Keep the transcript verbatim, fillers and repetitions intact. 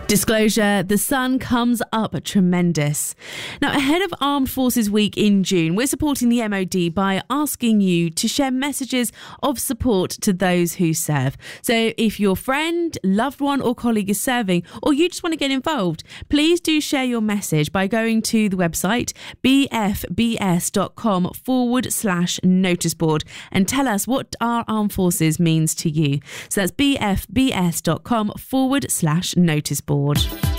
Disclosure, the sun comes up tremendous. Now, ahead of Armed Forces Week in June, we're supporting the M O D by asking you to share messages of support to those who serve. So if your friend, loved one or colleague is serving, or you just want to get involved, please do share your message by going to the website bfbs.com forward slash notice board and tell us what our armed forces means to you. So that's bfbs.com forward slash notice board.